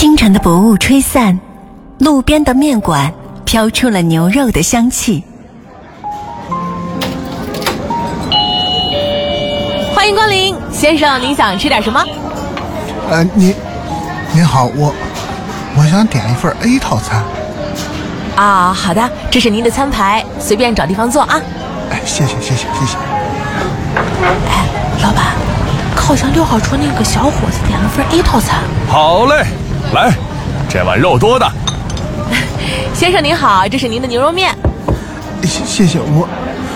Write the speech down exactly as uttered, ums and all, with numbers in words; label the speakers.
Speaker 1: 清晨的薄雾吹散，路边的面馆飘出了牛肉的香气。
Speaker 2: 欢迎光临，先生，您想吃点什么？
Speaker 3: 呃，您您好，我我想点一份 A 套餐。
Speaker 2: 啊，好的，这是您的餐牌，随便找地方坐啊。
Speaker 3: 哎，谢谢谢谢谢谢。
Speaker 2: 哎，老板，好像六号桌那个小伙子点了份 A 套餐。
Speaker 4: 好嘞，来，这碗肉多的。
Speaker 2: 先生您好，这是您的牛肉面。
Speaker 3: 谢谢谢我